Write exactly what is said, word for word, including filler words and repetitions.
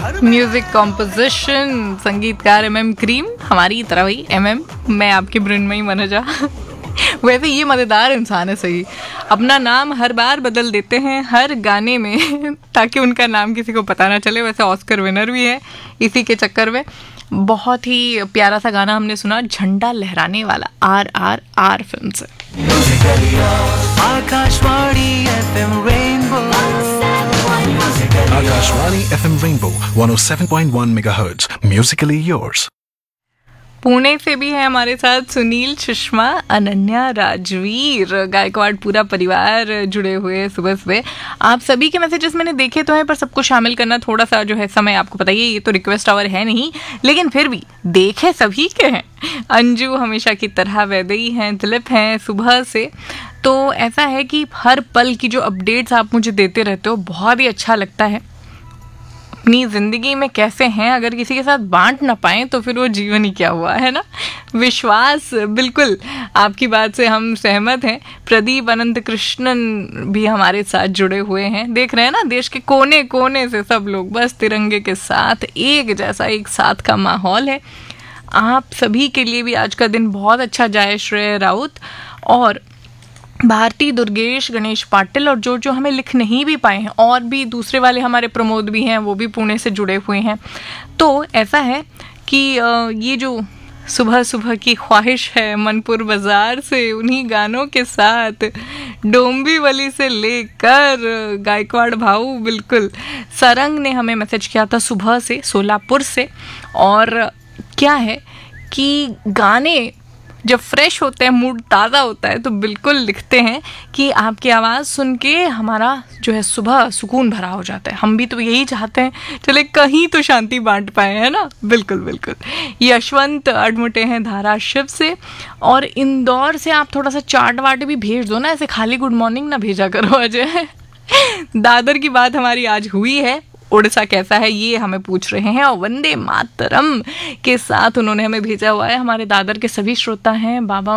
Music composition संगीतकार M M cream, हमारी तरह ही एम एम, मैं आपकी मृण्मयी मनोजा। वैसे ये मज़ेदार इंसान है, सही अपना नाम हर बार बदल देते हैं हर गाने में ताकि उनका नाम किसी को पता ना चले। वैसे ऑस्कर विनर भी है इसी के चक्कर में। बहुत ही प्यारा सा गाना हमने सुना, झंडा लहराने वाला, आर आर आर फिल्म से। Akashvani FM rainbow Akashvani F M Rainbow one oh seven point one megahertz. Musically yours. Pune से भी है हमारे साथ सुनील, सुषमा, अनन्या, राजवीर, गायकवाड़, पूरा परिवार जुड़े हुए हैं सुबह सुबह। आप सभी के मैसेजेस मैंने देखे तो हैं, पर सबको शामिल करना थोड़ा सा जो है समय आपको पता ही है, ये तो रिक्वेस्ट आवर है नहीं, लेकिन फिर भी देखे सभी के हैं। अंजू हमेशा की तरह, वैदेही हैं, दिलीप हैं सुबह से। तो ऐसा है कि हर पल की जो अपडेट्स आप मुझे देते रहते हो बहुत ही अच्छा लगता है। अपनी ज़िंदगी में कैसे हैं, अगर किसी के साथ बांट ना पाएँ तो फिर वो जीवन ही क्या हुआ, है ना। विश्वास, बिल्कुल आपकी बात से हम सहमत हैं। प्रदीप अनंत कृष्णन भी हमारे साथ जुड़े हुए हैं। देख रहे हैं ना, देश के कोने कोने से सब लोग बस तिरंगे के साथ एक जैसा, एक साथ का माहौल है। आप सभी के लिए भी आज का दिन बहुत अच्छा जाए। श्रेय राउत और भारती, दुर्गेश, गणेश पाटिल और जो जो हमें लिख नहीं भी पाए हैं, और भी दूसरे वाले हमारे प्रमोद भी हैं, वो भी पुणे से जुड़े हुए हैं। तो ऐसा है कि ये जो सुबह सुबह की ख्वाहिश है मनपुर बाज़ार से, उन्हीं गानों के साथ डोंबिवली से लेकर गायकवाड़ भाऊ, बिल्कुल। सरंग ने हमें मैसेज किया था सुबह से सोलापुर से। और क्या है कि गाने जब फ्रेश होते हैं, मूड ताज़ा होता है, तो बिल्कुल लिखते हैं कि आपकी आवाज़ सुन के हमारा जो है सुबह सुकून भरा हो जाता है। हम भी तो यही चाहते हैं, चले कहीं तो शांति बांट पाए, है ना। बिल्कुल बिल्कुल। यशवंत अडमुटे हैं धाराशिव से। और इंदौर से आप थोड़ा सा चाट वाट भी भेज दो ना, ऐसे खाली गुड मॉर्निंग ना भेजा करो अजय। दादर की बात हमारी आज हुई है। उड़ीसा कैसा है ये हमें पूछ रहे हैं, और वंदे मातरम के साथ उन्होंने हमें भेजा हुआ है। हमारे दादर के सभी श्रोता हैं, बाबा